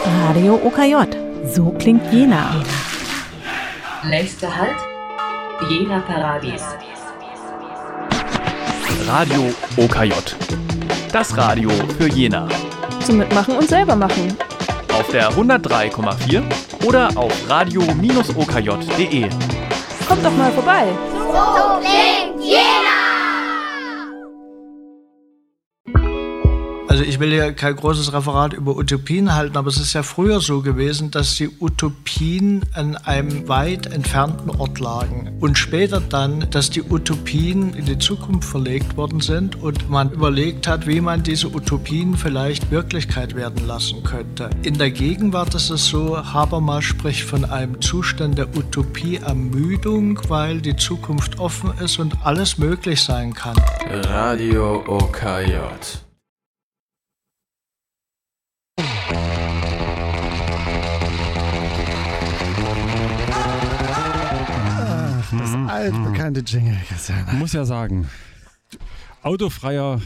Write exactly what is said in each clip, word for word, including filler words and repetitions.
Radio O K J. So klingt Jena. Nächster Halt, Jena Paradies. Radio O K J. Das Radio für Jena. Zum Mitmachen und selber machen. Auf der hundertdrei Komma vier oder auf radio Bindestrich o k j punkt d e. Kommt doch mal vorbei. So klingt Jena! Also ich will hier kein großes Referat über Utopien halten, aber es ist ja früher so gewesen, dass die Utopien an einem weit entfernten Ort lagen. Und später dann, dass die Utopien in die Zukunft verlegt worden sind und man überlegt hat, wie man diese Utopien vielleicht Wirklichkeit werden lassen könnte. In der Gegenwart ist es so, Habermas spricht von einem Zustand der Utopie-Ermüdung, weil die Zukunft offen ist und alles möglich sein kann. Radio O K J. Das altbekannte Jingle. Ich muss ja sagen, autofreier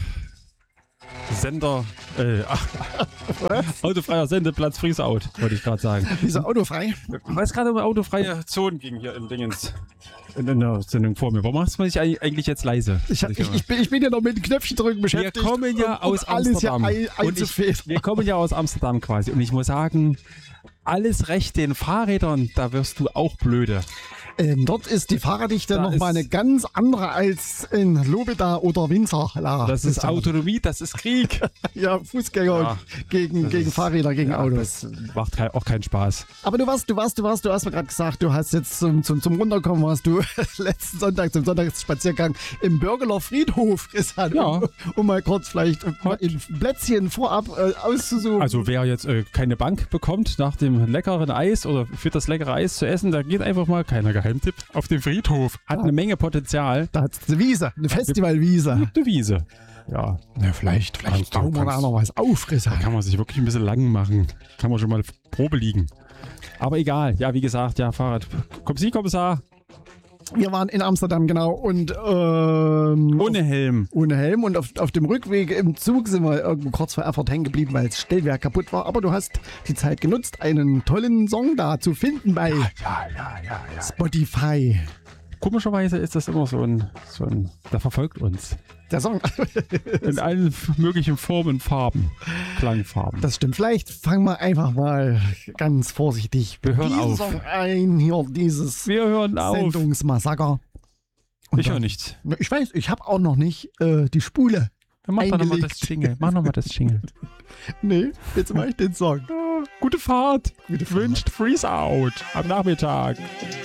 Sender, äh, ach, autofreier Sendeplatz Friesaut, wollte ich gerade sagen. Wieso autofrei? Weil es gerade um autofreie Zonen ging hier im Dingens. In, in der Sendung vor mir. Warum machst du mich eigentlich jetzt leise? Ich, ich, ich, bin, ich bin ja noch mit Knöpfchen drücken beschäftigt. Wir kommen ja und, aus und alles Amsterdam. Hier ein, und ich, wir kommen ja aus Amsterdam quasi. Und ich muss sagen, alles recht den Fahrrädern, da wirst du auch blöde. Ähm, dort ist die Fahrerdichte nochmal eine ganz andere als in Lobeda oder Windsor. Ja, das ist Autonomie, das ist Krieg. Ja, Fußgänger ja, gegen, gegen ist, Fahrräder, gegen ja, Autos. Das macht auch keinen Spaß. Aber du warst, du warst, du warst, du hast mir gerade gesagt, du hast jetzt zum, zum, zum Runterkommen, warst du letzten Sonntag zum Sonntagsspaziergang im Bürgeler Friedhof, Christian, ja. um, um mal kurz vielleicht ein Plätzchen vorab äh, auszusuchen. Also wer jetzt äh, keine Bank bekommt nach dem leckeren Eis oder für das leckere Eis zu essen, da geht einfach mal keiner Geheimtipp auf den Friedhof. Hat ja. eine Menge Potenzial. Da hat es eine Wiese, eine Festivalwiese. Eine Wiese. Ja. ja vielleicht vielleicht bauen wir da noch was auf. Da kann man sich wirklich ein bisschen lang machen. Kann man schon mal Probe liegen. Aber egal. Ja, wie gesagt, ja, Fahrrad. Kommt Sie, Kommissar? Wir waren in Amsterdam, genau. Und ähm, ohne auf, Helm. Ohne Helm. Und auf, auf dem Rückweg im Zug sind wir irgendwo kurz vor Erfurt hängen geblieben, weil das Stellwerk kaputt war. Aber du hast die Zeit genutzt, einen tollen Song da zu finden bei ja, ja, ja, ja, ja. Spotify. Komischerweise ist das immer so ein, so ein, der verfolgt uns. Der Song. In allen möglichen Formen, Farben, Klangfarben. Das stimmt. Vielleicht fangen wir einfach mal ganz vorsichtig wir hören auf. Song ein. Hier dieses wir hören auf. Sendungsmassaker. Und ich höre nichts. Ich weiß, ich habe auch noch nicht äh, die Spule Mach doch nochmal das Jingle. Mach nochmal das Jingle. Nee, jetzt mach ich den Song. Gute Fahrt. Gute Fahrt. Wünscht Freeze Out am Nachmittag.